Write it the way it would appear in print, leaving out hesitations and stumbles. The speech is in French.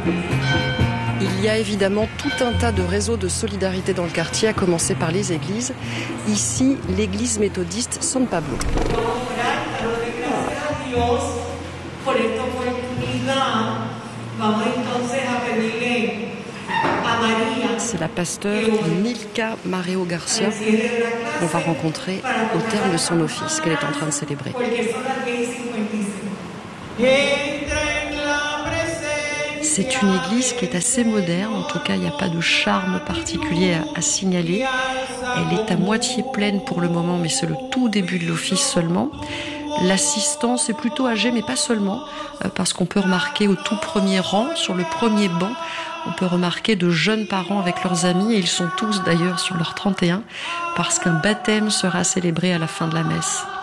Il y a évidemment tout un tas de réseaux de solidarité dans le quartier, à commencer par les églises. Ici, l'église méthodiste San Pablo. C'est la pasteure Nilka Mareo Garcia qu'on va rencontrer au terme de son office qu'elle est en train de célébrer. C'est une église qui est assez moderne, en tout cas il n'y a pas de charme particulier à signaler. Elle est à moitié pleine pour le moment, mais c'est le tout début de l'office seulement. L'assistance est plutôt âgée, mais pas seulement, parce qu'on peut remarquer au tout premier rang, sur le premier banc, on peut remarquer de jeunes parents avec leurs amis, et ils sont tous d'ailleurs sur leur 31, parce qu'un baptême sera célébré à la fin de la messe.